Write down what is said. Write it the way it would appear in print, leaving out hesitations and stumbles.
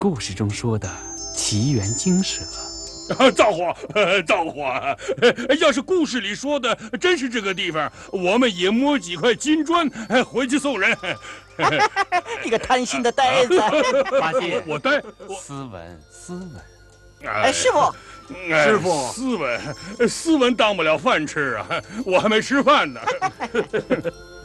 故事中说的奇缘精舍。 造化，造化！要是故事里说的真是这个地方，我们也摸几块金砖回去送人。 你个贪心的呆子！ 八戒， 我呆。 斯文，斯文。 哎，师傅， 师傅，斯文当不了饭吃啊，我还没吃饭呢。